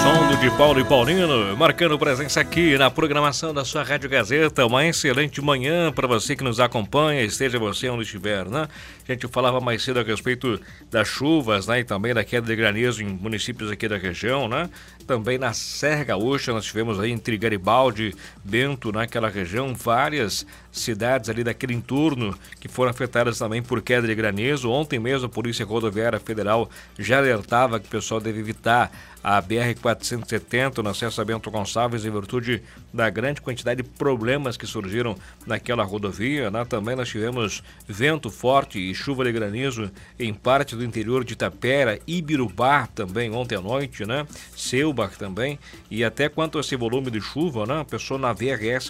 som de Paulo e Paulino, marcando presença aqui na programação da sua Rádio Gazeta. Uma excelente manhã para você que nos acompanha, esteja você onde estiver, né? A gente falava mais cedo a respeito das chuvas, né? E também da queda de granizo em municípios aqui da região, né? Também na Serra Gaúcha, nós tivemos aí entre Garibaldi, Bento, naquela região, várias cidades ali daquele entorno que foram afetadas também por queda de granizo. Ontem mesmo a Polícia Rodoviária Federal já alertava que o pessoal deve evitar a BR-470 no acesso a Bento Gonçalves em virtude da grande quantidade de problemas que surgiram naquela rodovia, né? Também nós tivemos vento forte e chuva de granizo em parte do interior de Itapera, Ibirubá também ontem à noite, né? Selbach também. E até quanto a esse volume de chuva, né? A pessoa na VRS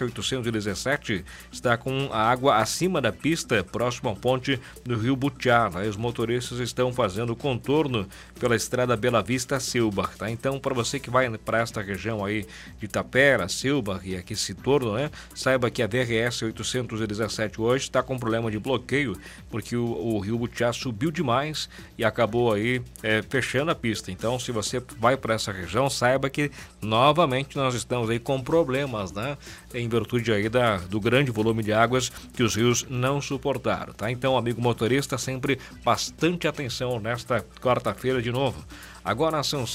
817 está com a água acima da pista, próximo ao ponte do Rio Butiá, né? Os motoristas estão fazendo contorno pela estrada Bela Vista Selbach, tá? Então, para você que vai para esta região aí de Itapera, Selbach e aqui esse torno, né? Saiba que a VRS 817 hoje está com problema de bloqueio, porque o Rio Butiá subiu demais e acabou aí fechando a pista. Então, se você vai para essa região, saiba que novamente nós estamos aí com problemas, né? Em virtude aí do grande volume de águas que os rios não suportaram, tá? Então, amigo motorista, sempre bastante atenção nesta quarta-feira de novo. Agora são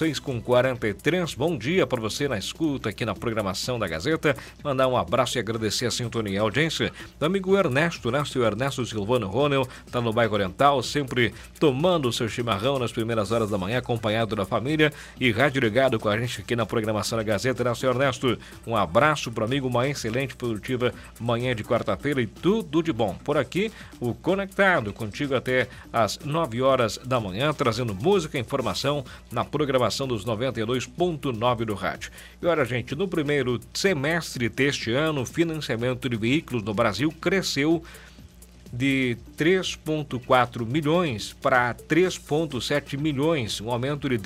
6h43, bom dia para você na escuta aqui na programação da Gazeta. Mandar um abraço e agradecer a sintonia e a audiência do amigo Ernesto, né? O seu Ernesto Silvano Ronel, tá no bairro Oriental, sempre tomando o seu chimarrão nas primeiras horas da manhã, acompanhado da família e rádio ligado com a gente aqui na programação da Gazeta, né, seu Ernesto? Um abraço para o amigo, uma excelente, produtiva manhã de quarta-feira e tudo de bom. Por aqui, o Conectado, contigo até às 9 horas da manhã, trazendo música e informação na programação dos 92.9 do rádio. E olha, gente, no primeiro semestre deste ano, o financiamento de veículos no Brasil cresceu de 3,4 milhões para 3,7 milhões, um aumento de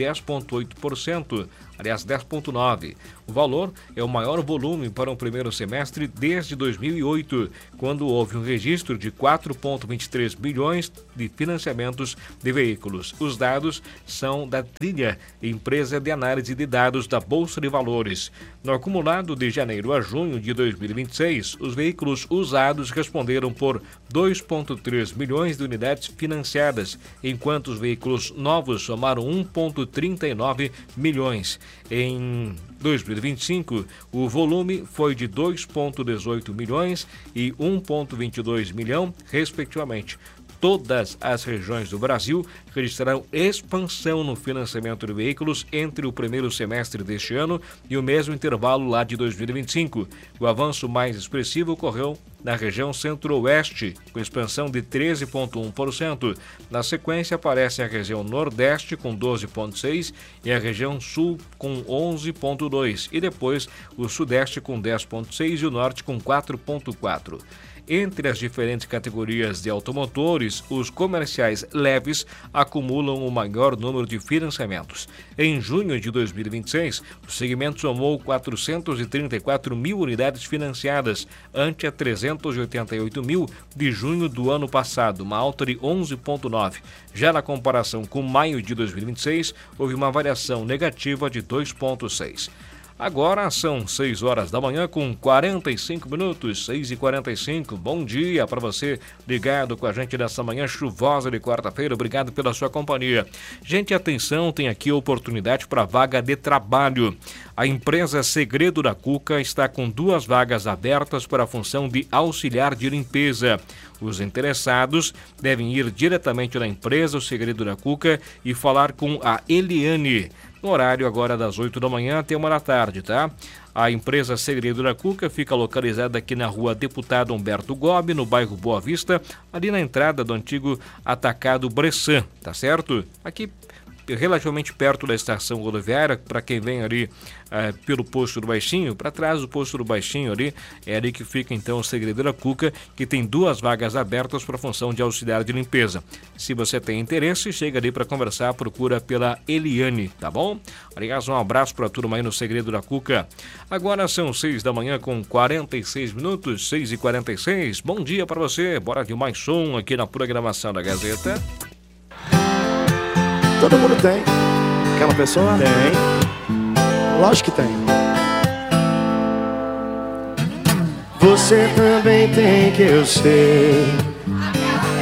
10,8%, aliás, 10,9%. O valor é o maior volume para um primeiro semestre desde 2008, quando houve um registro de 4,23 bilhões de financiamentos de veículos. Os dados são da Trilha, empresa de análise de dados da Bolsa de Valores. No acumulado de janeiro a junho de 2026, os veículos usados responderam por 2,3 milhões de unidades financiadas, enquanto os veículos novos somaram 1,39 milhões. Em 2025, o volume foi de 2,18 milhões e 1,22 milhão, respectivamente. Todas as regiões do Brasil registraram expansão no financiamento de veículos entre o primeiro semestre deste ano e o mesmo intervalo lá de 2025. O avanço mais expressivo ocorreu na região centro-oeste, com expansão de 13,1%. Na sequência, aparece a região nordeste, com 12,6%, e a região sul, com 11,2%, e depois o sudeste, com 10,6%, e o norte, com 4,4%. Entre as diferentes categorias de automotores, os comerciais leves acumulam o maior número de financiamentos. Em junho de 2026, o segmento somou 434 mil unidades financiadas, ante a 388 mil de junho do ano passado, uma alta de 11,9%. Já na comparação com maio de 2026, houve uma variação negativa de 2,6%. Agora são 6 horas da manhã com 45 minutos, 6h45. Bom dia para você ligado com a gente nessa manhã chuvosa de quarta-feira. Obrigado pela sua companhia. Gente, atenção, tem aqui a oportunidade para vaga de trabalho. A empresa Segredo da Cuca está com 2 vagas abertas para a função de auxiliar de limpeza. Os interessados devem ir diretamente na empresa, o Segredo da Cuca, e falar com a Eliane. No horário agora das 8 da manhã até 1 da tarde, tá? A empresa Segredo da Cuca fica localizada aqui na rua Deputado Humberto Gobi, no bairro Boa Vista, ali na entrada do antigo Atacado Bressan, tá certo? Aqui relativamente perto da estação rodoviária, para quem vem ali pelo posto do Baixinho, para trás do posto do Baixinho ali, é ali que fica então o Segredo da Cuca, que tem 2 vagas abertas para a função de auxiliar de limpeza. Se você tem interesse, chega ali para conversar, procura pela Eliane, tá bom? Aliás, um abraço para a turma aí no Segredo da Cuca. Agora são 6 da manhã com 46 minutos, 6h46. Bom dia para você, bora de mais som aqui na programação da Gazeta. Todo mundo tem aquela pessoa? Tem. Lógico que tem. Você também tem que eu sei.